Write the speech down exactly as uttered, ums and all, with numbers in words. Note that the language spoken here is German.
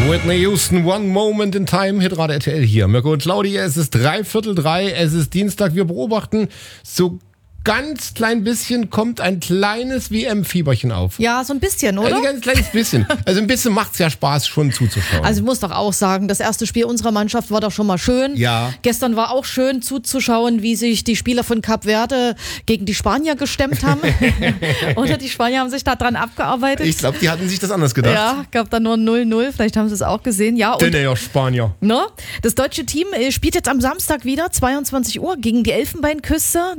Whitney Houston, One Moment in Time, Hitradio R T L hier. Mirko und Claudia, es ist drei Viertel drei, es ist Dienstag. Wir beobachten so ganz klein bisschen, kommt ein kleines W M-Fieberchen auf. Ja, so ein bisschen, oder? Also ein ganz kleines bisschen. Also ein bisschen macht es ja Spaß, schon zuzuschauen. Also ich muss doch auch sagen, das erste Spiel unserer Mannschaft war doch schon mal schön. Ja. Gestern war auch schön zuzuschauen, wie sich die Spieler von Kap Verde gegen die Spanier gestemmt haben. Oder die Spanier haben sich da dran abgearbeitet. Ich glaube, die hatten sich das anders gedacht. Ja, gab da nur null null, vielleicht haben sie es auch gesehen. Ja, und Denn ja, Spanier. ne? Das deutsche Team äh, spielt jetzt am Samstag wieder, zweiundzwanzig Uhr, gegen die Elfenbeinküste.